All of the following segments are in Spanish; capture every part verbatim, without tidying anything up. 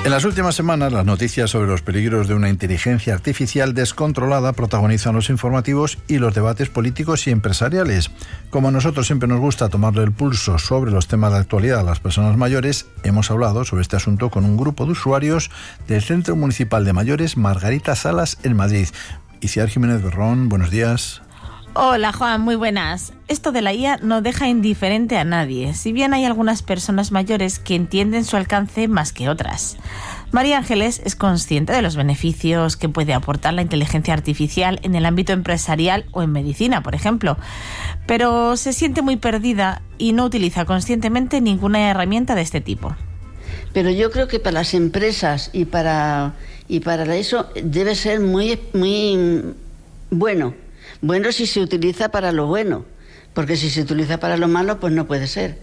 En las últimas semanas, las noticias sobre los peligros de una inteligencia artificial descontrolada protagonizan los informativos y los debates políticos y empresariales. Como a nosotros siempre nos gusta tomarle el pulso sobre los temas de actualidad a las personas mayores, hemos hablado sobre este asunto con un grupo de usuarios del Centro Municipal de Mayores Margarita Salas en Madrid. Iciar Jiménez Berrón, buenos días. Hola Juan, muy buenas. Esto de la I A no deja indiferente a nadie, si bien hay algunas personas mayores que entienden su alcance más que otras. María Ángeles es consciente de los beneficios que puede aportar la inteligencia artificial en el ámbito empresarial o en medicina, por ejemplo, pero se siente muy perdida y no utiliza conscientemente ninguna herramienta de este tipo. Pero yo creo que para las empresas y para, y para eso debe ser muy, muy bueno. Bueno si se utiliza para lo bueno, porque si se utiliza para lo malo, pues no puede ser.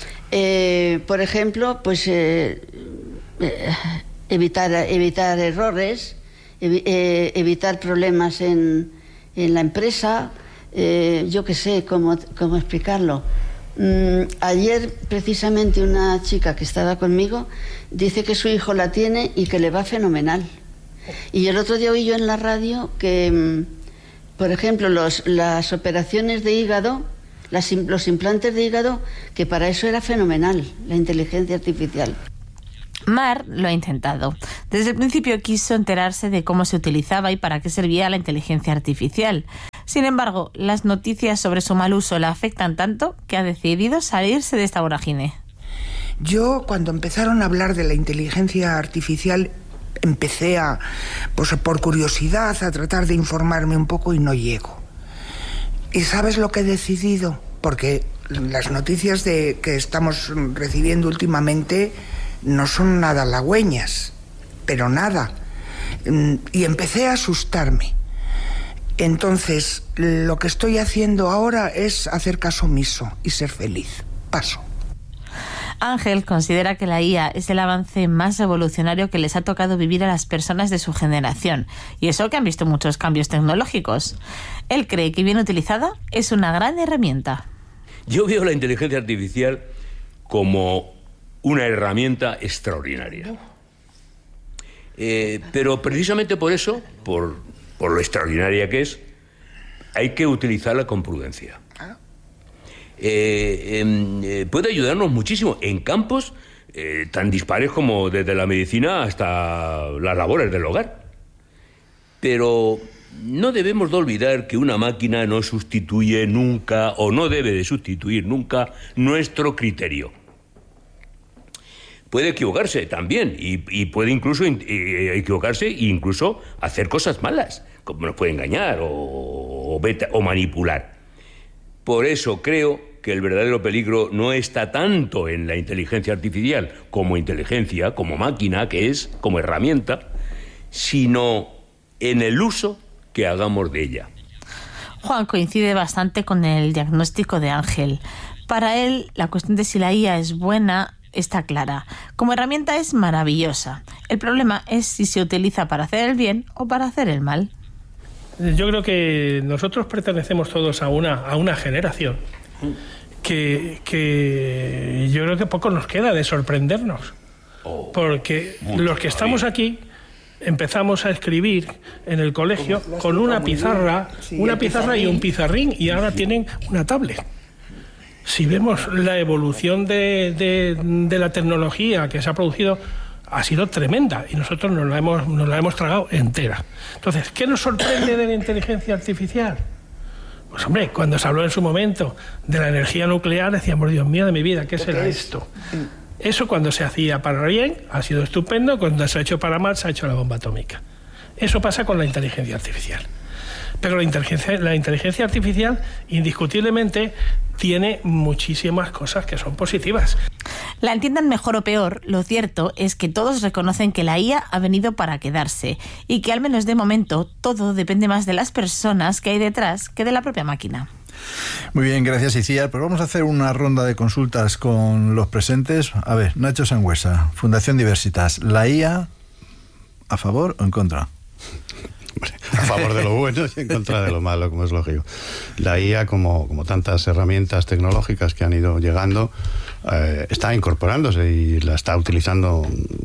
Eh, por ejemplo, pues eh, eh, evitar, evitar errores, evi- eh, evitar problemas en, en la empresa, eh, yo qué sé, cómo, cómo explicarlo. Mm, ayer, precisamente, una chica que estaba conmigo dice que su hijo la tiene y que le va fenomenal. Y el otro día oí yo en la radio que... Por ejemplo, los, las operaciones de hígado, las, los implantes de hígado, que para eso era fenomenal, la inteligencia artificial. Mar lo ha intentado. Desde el principio quiso enterarse de cómo se utilizaba y para qué servía la inteligencia artificial. Sin embargo, las noticias sobre su mal uso la afectan tanto que ha decidido salirse de esta vorágine. Yo, cuando empezaron a hablar de la inteligencia artificial, empecé a, pues por curiosidad, a tratar de informarme un poco y no llego. ¿Y sabes lo que he decidido? Porque las noticias de que estamos recibiendo últimamente no son nada halagüeñas, pero nada. Y empecé a asustarme. Entonces, lo que estoy haciendo ahora es hacer caso omiso y ser feliz. Paso. Ángel considera que la I A es el avance más revolucionario que les ha tocado vivir a las personas de su generación, y eso que han visto muchos cambios tecnológicos. Él cree que bien utilizada es una gran herramienta. Yo veo la inteligencia artificial como una herramienta extraordinaria. Eh, pero precisamente por eso, por, por lo extraordinaria que es, hay que utilizarla con prudencia. Eh, eh, puede ayudarnos muchísimo en campos eh, tan dispares como desde la medicina hasta las labores del hogar. Pero no debemos de olvidar que una máquina no sustituye nunca, o no debe de sustituir nunca, nuestro criterio. Puede equivocarse también, y, y puede incluso eh, equivocarse e incluso hacer cosas malas, como nos puede engañar o, o, beta, o manipular. Por eso creo que el verdadero peligro no está tanto en la inteligencia artificial como inteligencia, como máquina, que es, como herramienta, sino en el uso que hagamos de ella. Juan coincide bastante con el diagnóstico de Ángel. Para él, la cuestión de si la I A es buena está clara. Como herramienta es maravillosa. El problema es si se utiliza para hacer el bien o para hacer el mal. Yo creo que nosotros pertenecemos todos a una, a una generación que, que yo creo que poco nos queda de sorprendernos. Porque los que estamos aquí empezamos a escribir en el colegio con una pizarra, una pizarra y un pizarrín, y ahora tienen una tablet. Si vemos la evolución de, de, de la tecnología que se ha producido, ha sido tremenda y nosotros nos la hemos, nos la hemos tragado entera. Entonces, ¿qué nos sorprende de la inteligencia artificial? Pues hombre, cuando se habló en su momento de la energía nuclear, decíamos, Dios mío de mi vida, ¿qué será esto? Eso cuando se hacía para bien ha sido estupendo, cuando se ha hecho para mal se ha hecho la bomba atómica. Eso pasa con la inteligencia artificial. Pero la inteligencia, la inteligencia artificial indiscutiblemente tiene muchísimas cosas que son positivas. La entiendan mejor o peor, lo cierto es que todos reconocen que la I A ha venido para quedarse y que al menos de momento todo depende más de las personas que hay detrás que de la propia máquina. Muy bien, gracias Iciar. Pues vamos a hacer una ronda de consultas con los presentes. A ver, Nacho Sangüesa, Fundación Diversitas, ¿la I A a favor o en contra? A favor de lo bueno y en contra de lo malo, como es lógico. La I A, como, como tantas herramientas tecnológicas que han ido llegando, eh, está incorporándose y la está utilizando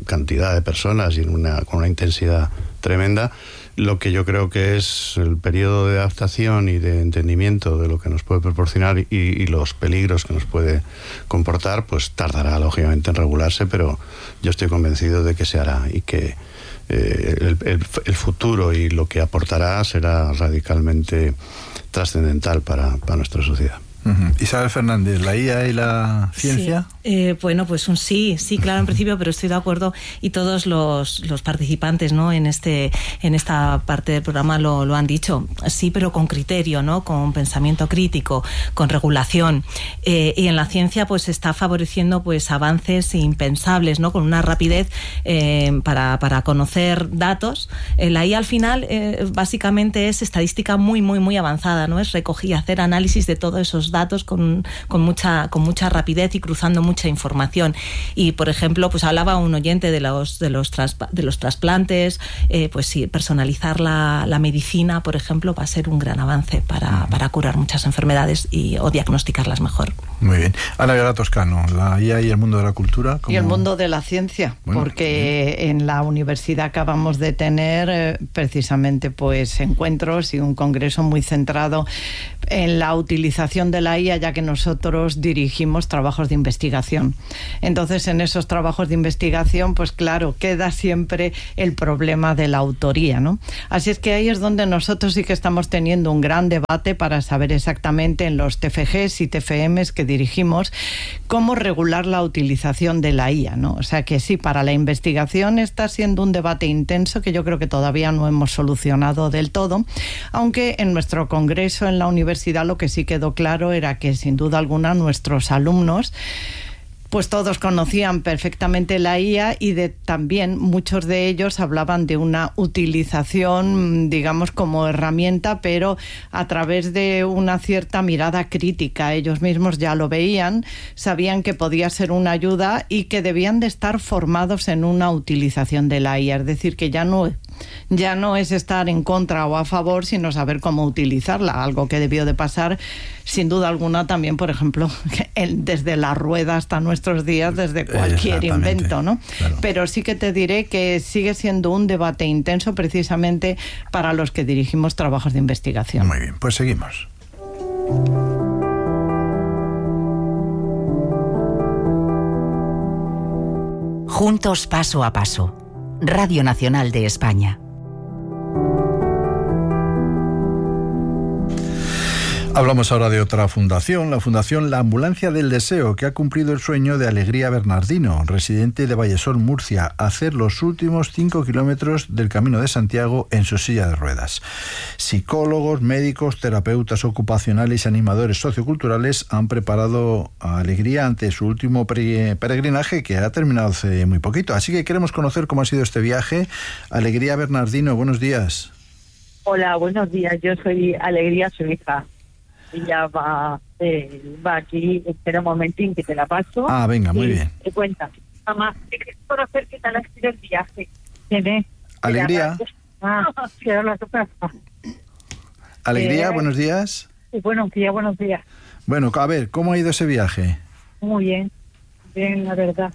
cantidad de personas y en una, con una intensidad tremenda, lo que yo creo que es el periodo de adaptación y de entendimiento de lo que nos puede proporcionar y, y los peligros que nos puede comportar, pues tardará lógicamente en regularse, pero yo estoy convencido de que se hará y que eh, el, el, el futuro y lo que aportará será radicalmente trascendental para, para nuestra sociedad. Uh-huh. Isabel Fernández, ¿la I A y la ciencia? Sí. Eh, bueno, pues un sí, sí, claro, en principio, pero estoy de acuerdo y todos los, los participantes, ¿no?, en este en esta parte del programa lo, lo han dicho. Sí, pero con criterio, ¿no?, con pensamiento crítico, con regulación. Eh, y en la ciencia, pues está favoreciendo pues avances impensables, ¿no?, con una rapidez eh, para, para conocer datos. Eh, la I A al final, eh, básicamente es estadística muy, muy, muy avanzada, ¿no? Es recoger y hacer análisis de todos esos datos con, con mucha con mucha rapidez y cruzando mucha información. Y por ejemplo, pues hablaba un oyente de los de los tras, de los trasplantes, eh, pues sí, personalizar la, la medicina, por ejemplo, va a ser un gran avance para, para curar muchas enfermedades y o diagnosticarlas mejor. Muy bien. Ana Vega Toscano, la I A y el mundo de la cultura. ¿cómo? Y el mundo de la ciencia, bueno, porque bien. En la universidad acabamos de tener eh, precisamente pues encuentros y un congreso muy centrado en la utilización de la I A, ya que nosotros dirigimos trabajos de investigación. Entonces, en esos trabajos de investigación, pues claro, queda siempre el problema de la autoría, ¿no? Así es que ahí es donde nosotros sí que estamos teniendo un gran debate para saber exactamente en los T F Gs y T F Ms que dirigimos cómo regular la utilización de la I A, ¿no? O sea que sí, para la investigación está siendo un debate intenso que yo creo que todavía no hemos solucionado del todo, aunque en nuestro congreso en la universidad lo que sí quedó claro era que sin duda alguna nuestros alumnos pues todos conocían perfectamente la I A y de, también muchos de ellos hablaban de una utilización, digamos, como herramienta, pero a través de una cierta mirada crítica. Ellos mismos ya lo veían, sabían que podía ser una ayuda y que debían de estar formados en una utilización de la I A. Es decir, que ya no, ya no es estar en contra o a favor, sino saber cómo utilizarla, algo que debió de pasar sin duda alguna también, por ejemplo, desde la rueda hasta nuestros días, desde cualquier invento, ¿no? Claro. Pero sí que te diré que sigue siendo un debate intenso precisamente para los que dirigimos trabajos de investigación. Muy bien, pues seguimos. Juntos paso a paso. Radio Nacional de España. Hablamos ahora de otra fundación, la Fundación La Ambulancia del Deseo, que ha cumplido el sueño de Alegría Bernardino, residente de Vallesol, Murcia, hacer los últimos cinco kilómetros del Camino de Santiago en su silla de ruedas. Psicólogos, médicos, terapeutas ocupacionales y animadores socioculturales han preparado a Alegría ante su último peregrinaje, que ha terminado hace muy poquito. Así que queremos conocer cómo ha sido este viaje. Alegría Bernardino, buenos días. Hola, buenos días. Yo soy Alegría, su hija. Ella va, eh, va aquí, espera un momentín que te la paso. Ah, venga, muy bien. Te cuenta. Mamá, te quiero conocer qué tal ha sido el viaje. ¿Tiene? Alegría. Ah, quiero la toca. Alegría, eh, buenos días. Buenos días, buenos días. Bueno, a ver, ¿cómo ha ido ese viaje? Muy bien, bien, la verdad.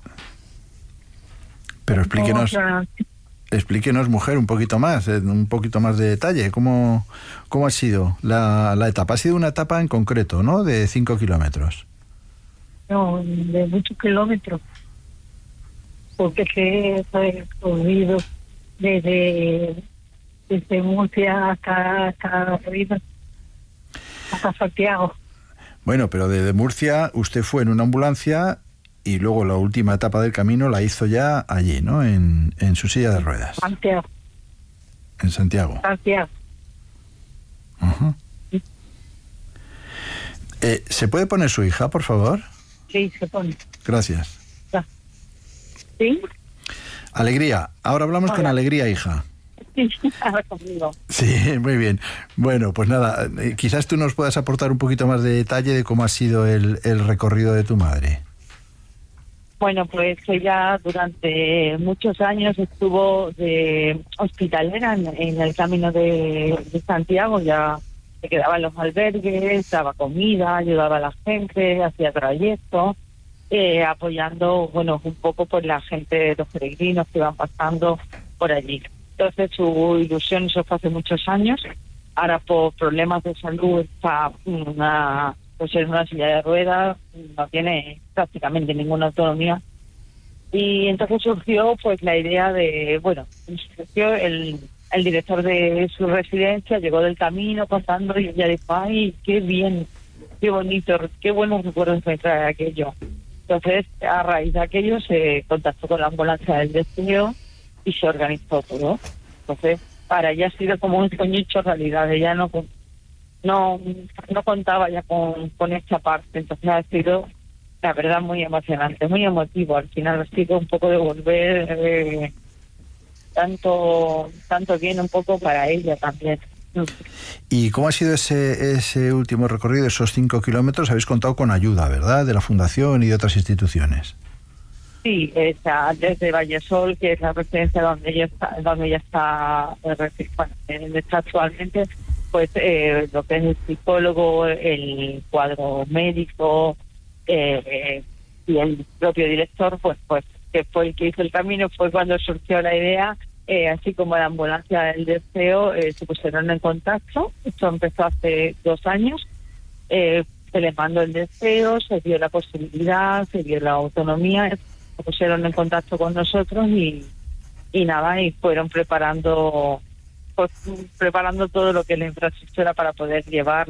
Pero explíquenos... Explíquenos, mujer, un poquito más, un poquito más de detalle. ¿Cómo, cómo ha sido la, la etapa? Ha sido una etapa en concreto, ¿no? De cinco kilómetros. No, de muchos kilómetros. Porque se he recorrido desde, desde Murcia hasta, hasta arriba, hasta Santiago. Bueno, pero desde Murcia usted fue en una ambulancia... Y luego la última etapa del camino la hizo ya allí, ¿no? En, en su silla de ruedas. Santiago. En Santiago. Santiago. Uh-huh. Sí. Eh, ¿Se puede poner su hija, por favor? Sí, se pone. Gracias. ¿Sí? Alegría. Ahora hablamos Hola. Con Alegría, hija. Sí, ahora conmigo. Sí, muy bien. Bueno, pues nada, eh, quizás tú nos puedas aportar un poquito más de detalle de cómo ha sido el, el recorrido de tu madre. Bueno, pues ella durante muchos años estuvo de hospitalera en, en el Camino de, de Santiago, ya se quedaba en los albergues, daba comida, ayudaba a la gente, hacía trayectos eh, apoyando, bueno, un poco por la gente, los peregrinos que iban pasando por allí. Entonces su ilusión, eso fue hace muchos años, ahora por problemas de salud está una, pues en una silla de ruedas, no tiene prácticamente ninguna autonomía. Y entonces surgió pues la idea de, bueno, surgió el, el director de su residencia, llegó del camino contando y ella dijo, ay, qué bien, qué bonito, qué buenos recuerdos me trae aquello. Entonces, a raíz de aquello se contactó con la ambulancia del deseo y se organizó todo. Entonces, para ella ha sido como un sueño hecho realidad, ella no no no contaba ya con, con esta parte, entonces ha sido, la verdad, muy emocionante, muy emotivo. Al final ha sido un poco de volver eh, tanto tanto bien un poco para ella también. ¿Y cómo ha sido ese ese último recorrido, esos cinco kilómetros? Habéis contado con ayuda, ¿verdad?, de la Fundación y de otras instituciones. Sí, está desde Vallesol, que es la residencia donde ella está, donde ella está, bueno, está actualmente, pues eh, lo que es el psicólogo, el cuadro médico eh, y el propio director, pues pues que fue el que hizo el camino, fue cuando surgió la idea, eh, así como la ambulancia del deseo, eh, se pusieron en contacto. Esto empezó hace dos años, eh, se les mandó el deseo, se dio la posibilidad, se dio la autonomía, se pusieron en contacto con nosotros y, y nada, y fueron preparando pues, preparando todo lo que es la infraestructura para poder llevar